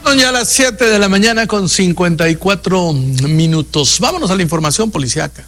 Son ya las 7 de la mañana con 54 minutos. Vámonos a la información policíaca.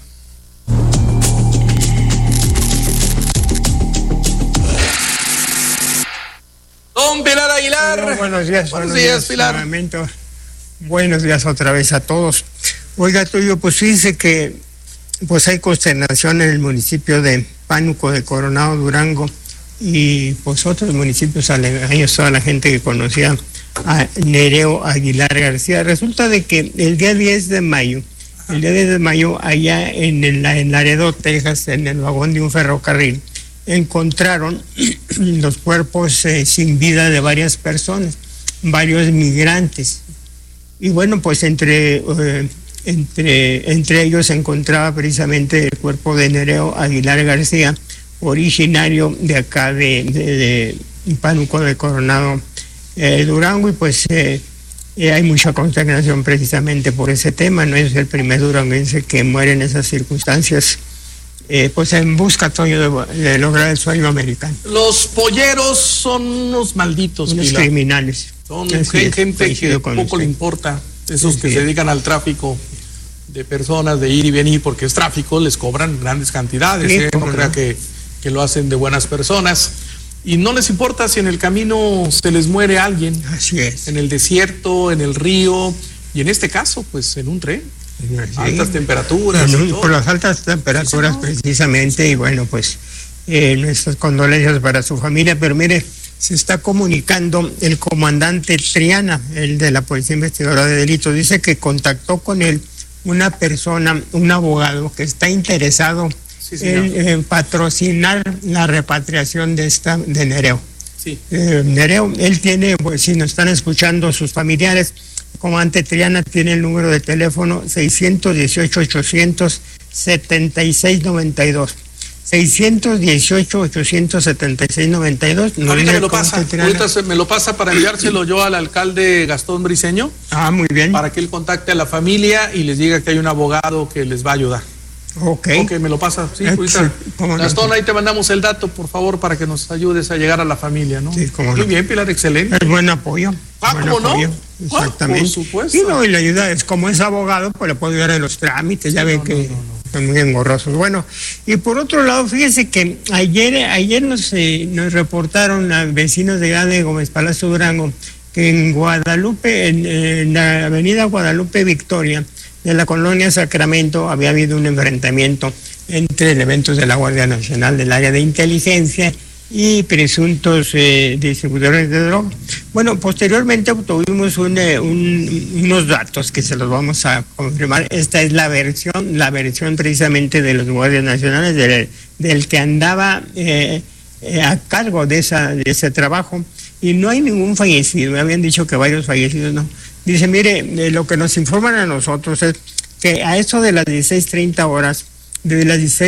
Don Pilar Aguilar. Bueno, buenos días. Buenos días, Pilar. Buenos días otra vez a todos. Oiga, Tulio, pues fíjese que pues hay consternación en el municipio de Pánuco de Coronado, Durango, y pues otros municipios aledaños, toda la gente que conocía a Nereo Aguilar García. Resulta de que el día 10 de mayo, allá en Laredo, Texas, en el vagón de un ferrocarril, encontraron los cuerpos sin vida de varias personas, varios migrantes. Y bueno, pues entre ellos se encontraba precisamente el cuerpo de Nereo Aguilar García, originario de acá de Pánuco de Coronado, Durango, y pues hay mucha consternación precisamente por ese tema. No es el primer duranguense que muere en esas circunstancias, pues en busca de lograr el sueño americano. Los polleros son unos malditos, unos Pilar. Criminales. Son gente que poco le importa, esos que se dedican al tráfico de personas, de ir y venir, porque es tráfico, les cobran grandes cantidades, Sí, no crea que lo hacen de buenas personas, y no les importa si en el camino se les muere alguien. Así es. En el desierto, en el río, y en este caso, pues en un tren. Sí. Altas temperaturas. Por las altas temperaturas, sí, precisamente, y bueno, pues nuestras condolencias para su familia. Pero mire, se está comunicando el comandante Triana, el de la Policía Investigadora de Delitos, dice que contactó con él una persona, un abogado que está interesado en patrocinar la repatriación de Nereo. Sí. Nereo, él tiene, pues si nos están escuchando sus familiares, comandante Triana tiene el número de teléfono 618-876-92. 618-876-92. Ahorita me lo pasa. Ahorita me lo pasa para enviárselo yo al alcalde Gastón Briceño. Ah, muy bien. Para que él contacte a la familia y les diga que hay un abogado que les va a ayudar. Ok, me lo pasa. Sí, ahorita. Gastón, ahí te mandamos el dato, por favor, para que nos ayudes a llegar a la familia, ¿no? Sí, cómo no. Muy bien, Pilar, excelente. Es buen apoyo. ¿Cómo no? Exactamente. Por supuesto. Y no, y la ayuda es, como es abogado, pues le puede ayudar en los trámites, ya ven que son muy engorrosos. Bueno, y por otro lado, fíjese que ayer nos reportaron a vecinos de Gómez Palacio, Durango, que en Guadalupe, en la avenida Guadalupe Victoria, de la colonia Sacramento, había habido un enfrentamiento entre elementos de la Guardia Nacional del área de inteligencia y presuntos distribuidores de droga. Bueno, posteriormente obtuvimos unos datos que se los vamos a confirmar. Esta es la versión precisamente de los guardias nacionales, del que andaba a cargo de ese trabajo, y no hay ningún fallecido. Me habían dicho que varios fallecidos, no. Dice, mire, lo que nos informan a nosotros es que a eso de las 16:30 horas, de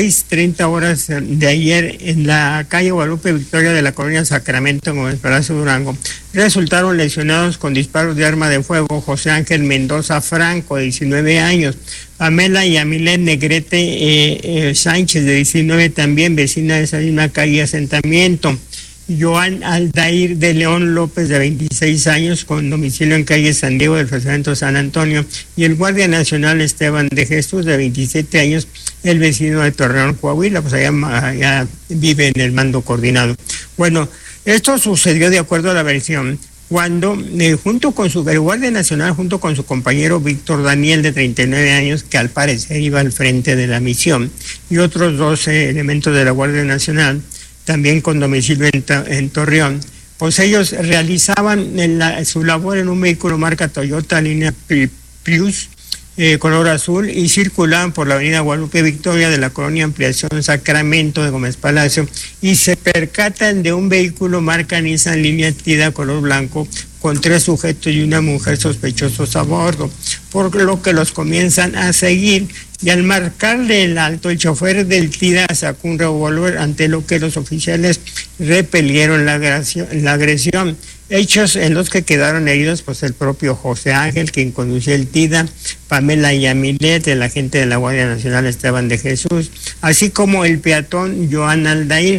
ayer, en la calle Guadalupe Victoria de la colonia Sacramento, en Gómez Palacio, Durango, resultaron lesionados con disparos de arma de fuego José Ángel Mendoza Franco, de 19 años, Pamela Yamilet Negrete Sánchez, de 19 también, vecina de esa misma calle y asentamiento, Joan Aldair de León López, de 26 años, con domicilio en calle San Diego del Fraccionamiento San Antonio, y el guardia nacional Esteban de Jesús, de 27 años, el vecino de Torreón, Coahuila, pues allá vive en el mando coordinado. Bueno, esto sucedió de acuerdo a la versión cuando el guardia nacional, junto con su compañero Víctor Daniel, de 39 años, que al parecer iba al frente de la misión, y otros 12 elementos de la Guardia Nacional, también con domicilio en Torreón, pues ellos realizaban su labor en un vehículo marca Toyota línea Prius, color azul, y circulaban por la avenida Guadalupe Victoria de la colonia Ampliación Sacramento de Gómez Palacio, y se percatan de un vehículo marca Nissan línea Tida color blanco, con 3 sujetos y una mujer sospechosos a bordo, por lo que los comienzan a seguir, y al marcarle el alto, el chofer del Tida sacó un revólver, ante lo que los oficiales repelieron la agresión. Hechos en los que quedaron heridos pues el propio José Ángel, quien conducía el Tida, Pamela Yamilet, el agente de la Guardia Nacional Esteban de Jesús, así como el peatón Joan Aldair.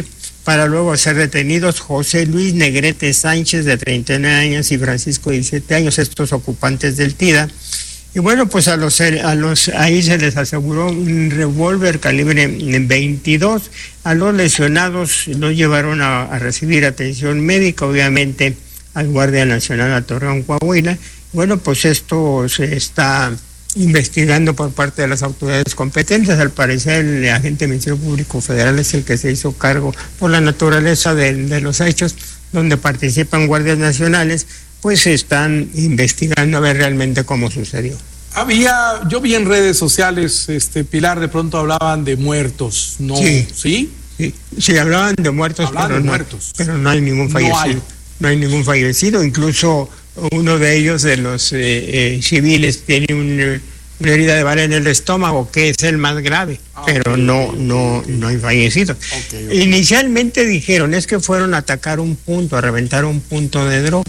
para luego ser detenidos José Luis Negrete Sánchez, de 39 años, y Francisco, de 17 años, estos ocupantes del TIDA. Y bueno, pues ahí se les aseguró un revólver calibre 22. A los lesionados los llevaron a recibir atención médica, obviamente, al Guardia Nacional a Torreón, Coahuila. Bueno, pues esto se está investigando por parte de las autoridades competentes. Al parecer el agente del Ministerio Público Federal es el que se hizo cargo por la naturaleza de los hechos donde participan guardias nacionales, pues se están investigando a ver realmente cómo sucedió. Yo vi en redes sociales, Pilar, de pronto hablaban de muertos, ¿no? Sí, hablaban de muertos, pero no hay ningún fallecido. No hay ningún fallecido, incluso uno de ellos, de los civiles, tiene una herida de bala en el estómago, que es el más grave, pero no hay fallecidos. Inicialmente dijeron, es que fueron a atacar un punto, a reventar un punto de droga,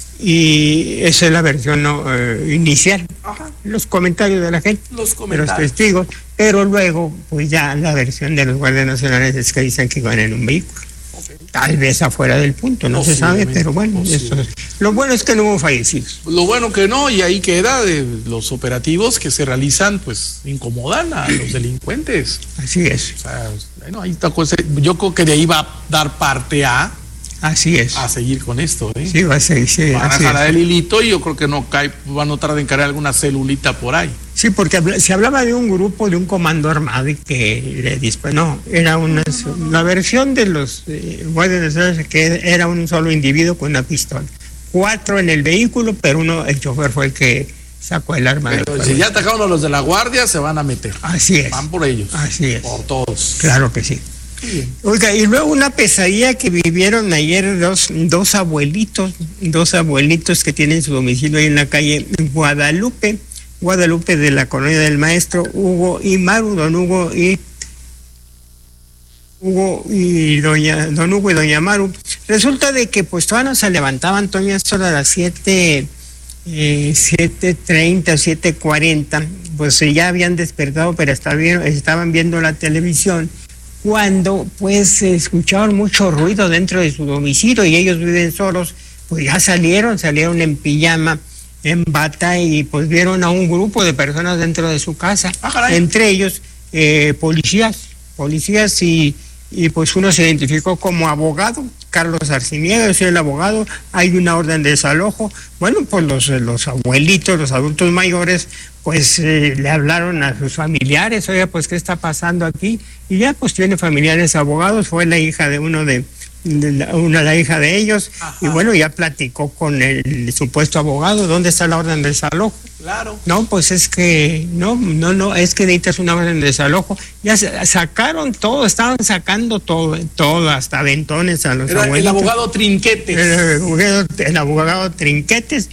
y esa es la versión inicial. Los comentarios de la gente, de los testigos, pero luego, pues ya la versión de los guardias nacionales es que dicen que iban en un vehículo. Tal vez afuera del punto, no se sabe, pero bueno, lo bueno es que no hubo fallecidos. Lo bueno que no, y ahí queda, los operativos que se realizan, pues incomodan a los delincuentes. Así es. O sea, bueno, ahí está, yo creo que de ahí va a dar parte a... Así es. A seguir con esto, ¿eh? Sí, va a seguir, sí. Van a jalar el hilito y yo creo que van a notar de encargar alguna celulita por ahí. Sí, porque se hablaba de un grupo, de un comando armado, y que le disparó. No, era la versión de los guardias nacionales, que era un solo individuo con una pistola. 4 en el vehículo, pero el chofer fue el que sacó el arma. Pero si ya atacaron a los de la guardia, se van a meter. Así es. Van por ellos. Así es. Por todos. Claro que sí. Oiga, y luego una pesadilla que vivieron ayer dos abuelitos que tienen su domicilio ahí en la calle Guadalupe de la colonia del Maestro, Hugo y Maru, don Hugo y doña Maru. Resulta de que pues todavía no se levantaban, Toño, solo a las 7:30, 7:40, pues ya habían despertado, pero estaban viendo la televisión, cuando pues escucharon mucho ruido dentro de su domicilio, y ellos viven solos, pues ya salieron en pijama, en bata, y pues vieron a un grupo de personas dentro de su casa, entre ellos policías, y pues uno se identificó como abogado, Carlos Arciniega, yo soy el abogado, hay una orden de desalojo. Bueno, pues los abuelitos, los adultos mayores, pues le hablaron a sus familiares, oiga, pues ¿qué está pasando aquí? Y ya pues tiene familiares abogados, fue la hija de la hija de ellos. Ajá. Y bueno, ya platicó con el supuesto abogado, ¿dónde está la orden de desalojo? Claro. No, pues es que no, es que necesitas una orden de desalojo. Ya sacaron todo, estaban sacando todo, hasta aventones a los abuelos. El abogado Trinquetes. El abogado Trinquetes.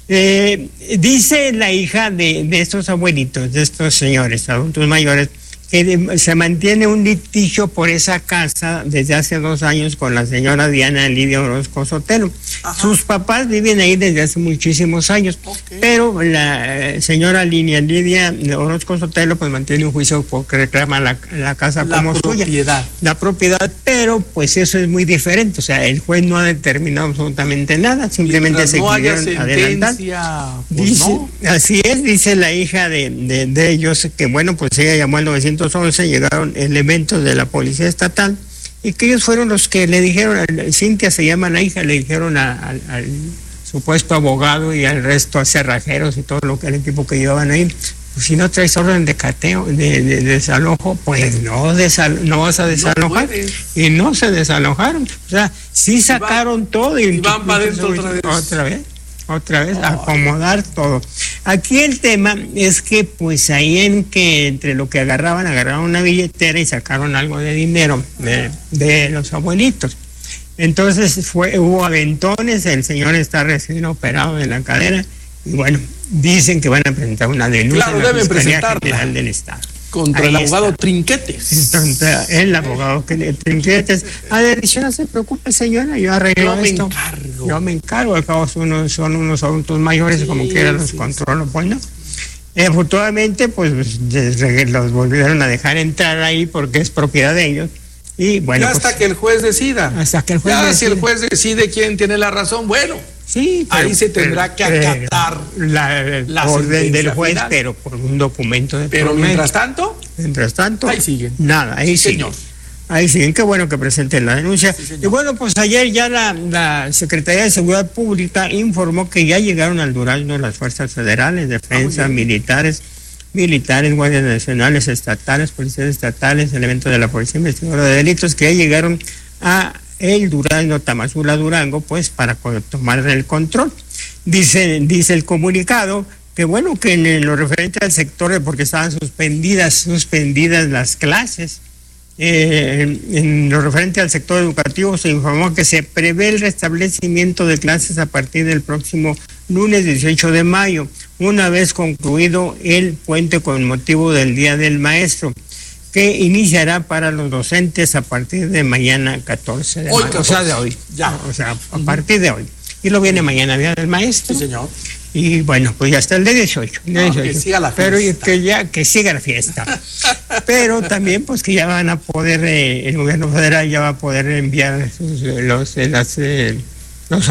Dice la hija de estos abuelitos, de estos señores, adultos mayores, que se mantiene un litigio por esa casa desde hace 2 años con la señora Diana Lidia Orozco Sotelo. Ajá. Sus papás viven ahí desde hace muchísimos años, pero la señora Lidia Orozco Sotelo pues mantiene un juicio porque reclama la casa como suya. La propiedad, pero pues eso es muy diferente, o sea, el juez no ha determinado absolutamente nada, simplemente se quisieron adelantar. Pues no. Así es, dice la hija de ellos, que bueno, pues ella llamó al 911, llegaron elementos de la policía estatal, y que ellos fueron los que le dijeron, Cintia se llama la hija, le dijeron al supuesto abogado y al resto a cerrajeros y todo el equipo que llevaban ahí, pues si no traes orden de cateo, de desalojo, pues no vas a desalojar. No, y no se desalojaron, o sea, sí sacaron todo y van para adentro otra vez acomodar todo. Aquí el tema es que pues ahí entre lo que agarraron una billetera y sacaron algo de dinero de los abuelitos. Entonces hubo aventones, el señor está recién operado de la cadera, y bueno, dicen que van a presentar una denuncia a la Fiscalía General del Estado. Contra el abogado Trinquetes. Contra el abogado Trinquetes. Adición, no se preocupe, señora, yo arreglo esto. Yo me encargo, al cabo son unos adultos mayores, como quiera los controlo, pues no. Afortunadamente, pues los volvieron a dejar entrar ahí porque es propiedad de ellos. Y bueno, ya hasta que el juez decida. Hasta que el juez decida. Si el juez decide quién tiene la razón, bueno, sí, pero, ahí se tendrá que acatar la orden del juez, final. Pero por un documento de Pero mientras tanto, ahí siguen. Nada, ahí siguen. Ahí siguen, qué bueno que presenten la denuncia. Sí, y bueno, pues ayer ya la Secretaría de Seguridad Pública informó que ya llegaron al Durazno las fuerzas federales, defensa, militares, guardias nacionales, estatales, policías estatales, elementos de la Policía Investigadora de Delitos, que ya llegaron a el Durazno, Tamazula, Durango, pues para tomar el control. Dice el comunicado que bueno, que en lo referente al sector, porque estaban suspendidas las clases, en lo referente al sector educativo se informó que se prevé el restablecimiento de clases a partir del próximo lunes 18 de mayo, una vez concluido el puente con motivo del Día del Maestro, que iniciará para los docentes a partir de mañana 14 de mayo, o sea, de hoy. Ya. O sea, a partir de hoy. Y lo viene mañana Día del Maestro. Sí, señor. Y bueno, pues ya está el de 18. Que siga la fiesta. Pero que siga la fiesta. Pero también pues que ya van a poder, el gobierno federal ya va a poder enviar los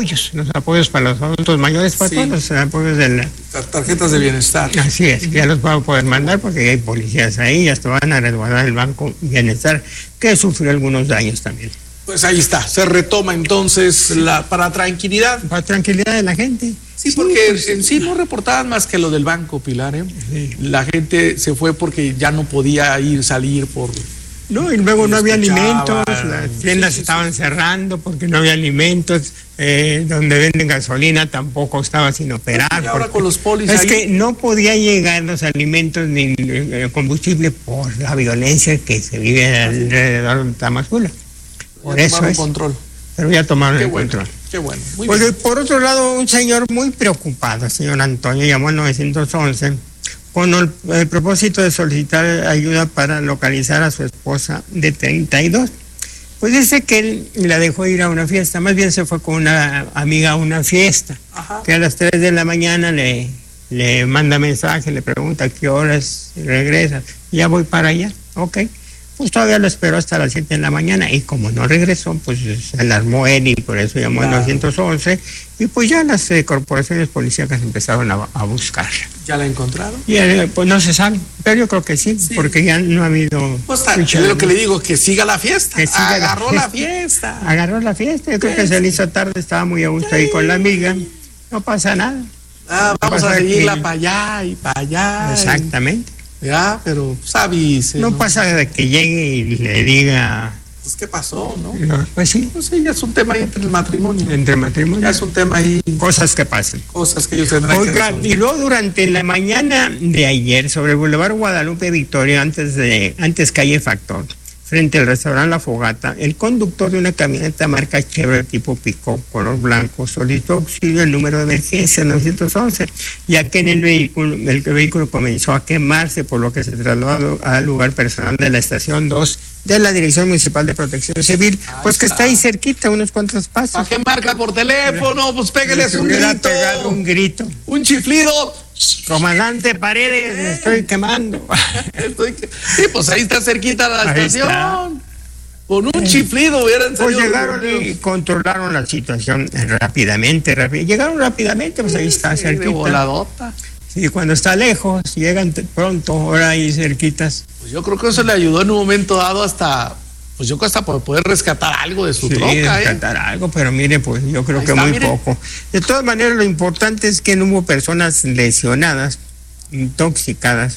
apoyos para los adultos mayores, para todos los apoyos de las tarjetas de bienestar. Así es, ya los van a poder mandar porque hay policías ahí, hasta van a resguardar el Banco Bienestar, que sufrió algunos daños también. Pues ahí está, se retoma entonces para tranquilidad. Para tranquilidad de la gente. Sí, porque pues, en sí no reportaban más que lo del banco, Pilar, ¿eh? Sí. La gente se fue porque ya no podía salir por... No, y luego no había alimentos, las tiendas estaban cerrando porque no había alimentos, donde venden gasolina tampoco estaba sin operar. Y ahora con los polis que no podía llegar los alimentos ni el combustible por la violencia que se vive alrededor de Tamazula. Por eso es. Control. Pero ya tomaron el control. Qué bueno. Muy porque bien. Por otro lado, un señor muy preocupado, señor Antonio, llamó al 911 con el propósito de solicitar ayuda para localizar a su esposa de 32. Pues dice que él la dejó ir a una fiesta, más bien se fue con una amiga a una fiesta. Ajá. Que a las 3 de la mañana le manda mensaje, le pregunta a qué horas regresa. Ya voy para allá, ok. Pues todavía lo esperó hasta las 7 de la mañana y como no regresó, pues se alarmó él y por eso llamó al 911 y pues ya las corporaciones policíacas empezaron a buscar. ¿Ya la encontraron? Y pues no se sabe, pero yo creo que sí. Porque ya no ha habido... Pues es lo que le digo, que siga la fiesta. Agarró la fiesta. Agarró la fiesta, yo creo que se le hizo tarde, estaba muy a gusto ahí con la amiga, no pasa nada. Vamos a seguirla para allá y para allá. Exactamente. Ya, pero sabes. No pasa de que llegue y le diga... Pues, ¿qué pasó, no? Pues sí. Pues sí, ya es un tema ahí entre el matrimonio. Entre matrimonio. Ya es un tema ahí. Cosas que pasan. Cosas que ellos tendrán que resolver. Y luego durante la mañana de ayer, sobre el Boulevard Guadalupe Victoria, antes calle Factor, frente al restaurante La Fogata, el conductor de una camioneta marca Chevrolet tipo Pick-up color blanco solicitó auxilio al número de emergencia 911, ya que en el vehículo comenzó a quemarse, por lo que se trasladó al lugar personal de la estación 2 de la Dirección Municipal de Protección Civil, pues que está ahí cerquita, unos cuantos pasos. ¿Para qué marca por teléfono? Pues pégueles un grito. Un grito. Un chiflido. Comandante Paredes, me estoy quemando. Sí, pues ahí está cerquita la estación. Está. Con un chiflido hubieran salido. Pues llegaron y controlaron la situación rápidamente. Llegaron rápidamente, pues ahí está cerquita. De voladota. Sí, cuando está lejos, llegan pronto, ahora ahí cerquitas. Pues yo creo que eso le ayudó en un momento dado hasta por poder rescatar algo de su troca. Rescatar algo, pero mire, pues yo creo que muy poco. De todas maneras, lo importante es que no hubo personas lesionadas, intoxicadas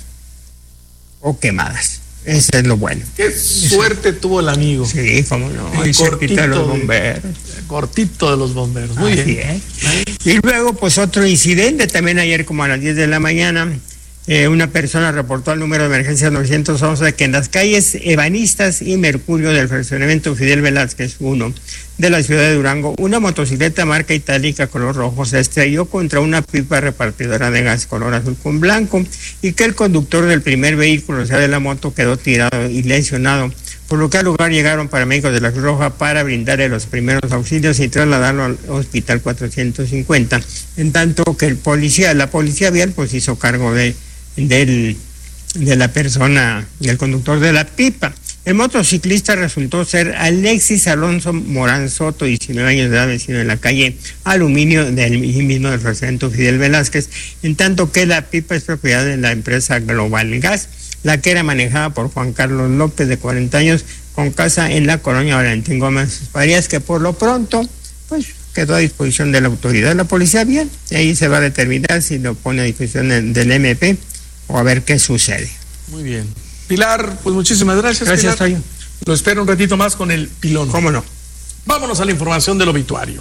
o quemadas. Eso es lo bueno. Qué suerte tuvo el amigo. Sí, cómo no. Ahí cerquita de los bomberos. Cortito de los bomberos. Muy bien. Y luego, pues otro incidente, también ayer como a las 10 de la mañana, una persona reportó al número de emergencia 911 que en las calles Ebanistas y Mercurio del fraccionamiento Fidel Velázquez 1 de la ciudad de Durango, una motocicleta marca itálica color rojo se estrelló contra una pipa repartidora de gas color azul con blanco y que el conductor del primer vehículo, o sea de la moto, quedó tirado y lesionado, por lo que al lugar llegaron paramédicos de la Cruz Roja para brindarle los primeros auxilios y trasladarlo al Hospital 450, en tanto que la policía vial pues hizo cargo del de la persona, del conductor de la pipa. El motociclista resultó ser Alexis Alonso Morán Soto, 19 años de edad, vecino de la calle Aluminio del mismo del restaurante Fidel Velázquez, en tanto que la pipa es propiedad de la empresa Global Gas, la que era manejada por Juan Carlos López, de 40 años, con casa en la colonia Valentín Gómez Farías, que por lo pronto, pues, quedó a disposición de la autoridad de la policía. Bien, y ahí se va a determinar si lo pone a disposición del MP o a ver qué sucede. Muy bien. Pilar, pues muchísimas gracias. Gracias, Pilar. Toño. Lo espero un ratito más con el pilón. ¿Cómo no? Vámonos a la información del obituario.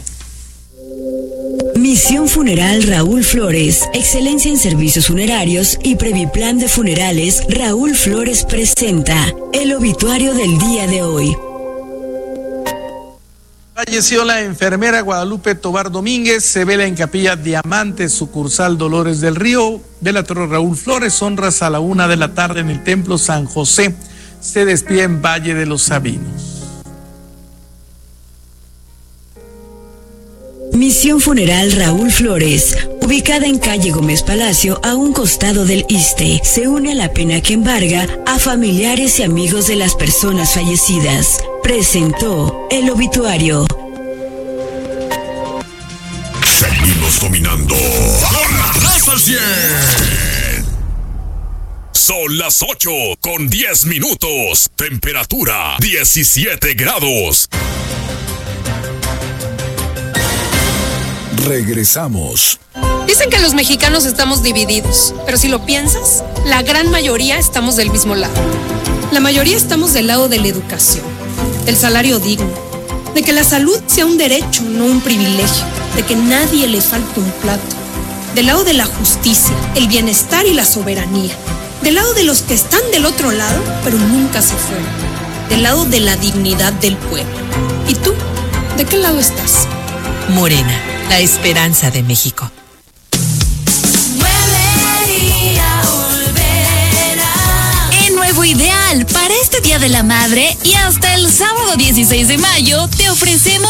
Misión Funeral Raúl Flores, excelencia en servicios funerarios y Previplan de Funerales. Raúl Flores presenta el obituario del día de hoy. Falleció la enfermera Guadalupe Tobar Domínguez, se vela en Capilla Diamante, sucursal Dolores del Río, de la Torre Raúl Flores, honras a la 1:00 p.m. en el Templo San José, se despide en Valle de los Sabinos. Misión Funeral Raúl Flores, ubicada en calle Gómez Palacio, a un costado del ISSSTE, se une a la pena que embarga a familiares y amigos de las personas fallecidas. Presentó el obituario. Seguimos dominando con la raza al 100. Son las 8:10. Temperatura 17 grados. Regresamos. Dicen que los mexicanos estamos divididos, pero si lo piensas, la gran mayoría estamos del mismo lado. La mayoría estamos del lado de la educación, del salario digno, de que la salud sea un derecho, no un privilegio, de que nadie le falte un plato, del lado de la justicia, el bienestar y la soberanía, del lado de los que están del otro lado, pero nunca se fueron, del lado de la dignidad del pueblo. ¿Y tú? ¿De qué lado estás? Morena, la esperanza de México. En Nuevo Ideal, para este Día de la Madre y hasta el sábado 16 de mayo, te ofrecemos